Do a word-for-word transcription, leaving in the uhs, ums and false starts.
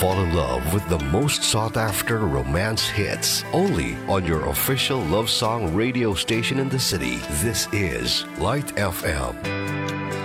fall in love with the most sought-after romance hits only on your official love song radio station in the city. This is Light F M.